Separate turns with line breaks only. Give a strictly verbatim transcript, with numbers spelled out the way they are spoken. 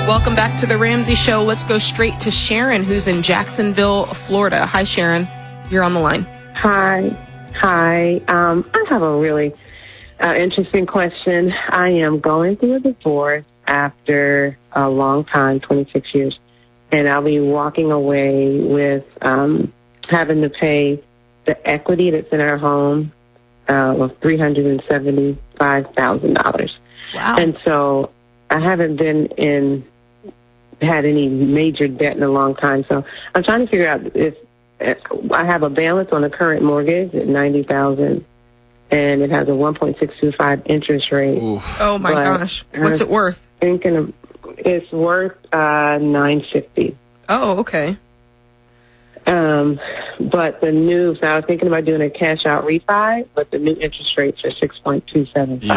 Welcome back to the Ramsey Show. Let's go straight to Sharon, who's in Jacksonville, Florida. Hi, Sharon. You're on the line.
Hi. Hi. Um, I have a really uh, interesting question. I am going through a divorce after a long time, twenty-six years, and I'll be walking away with um, having to pay the equity that's in our home uh, of three hundred seventy-five thousand dollars.
Wow.
And so I haven't been in, had any major debt in a long time. So I'm trying to figure out if I have a balance on the current mortgage at ninety thousand dollars, and it has a one point six two five interest rate.
Oof. Oh my gosh. What's it worth?
Thinking of, it's worth uh, nine fifty.
Oh, okay.
Um, but the new, so I was thinking about doing a cash out refi, but the new interest rates are six point two seven five.